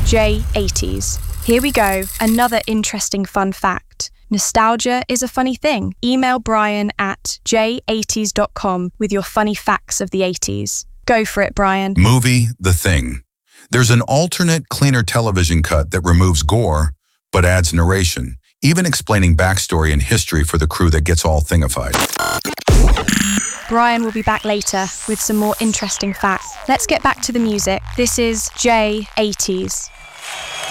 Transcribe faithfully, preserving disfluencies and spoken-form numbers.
J eighties. Here we go, another interesting fun fact. Nostalgia is a funny thing. Email Brian at j eighties dot com with your funny facts of the eighties. Go for it, Brian. Movie The Thing. There's an alternate, cleaner television cut that removes gore, but adds narration, even explaining backstory and history for the crew that gets all thingified. Brian will be back later with some more interesting facts. Let's get back to the music. This is J eighties.